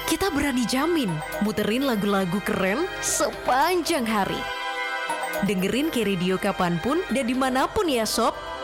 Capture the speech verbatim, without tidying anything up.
kita berani jamin muterin lagu-lagu keren sepanjang hari. Dengerin K Radio kapanpun dan dimanapun ya sob.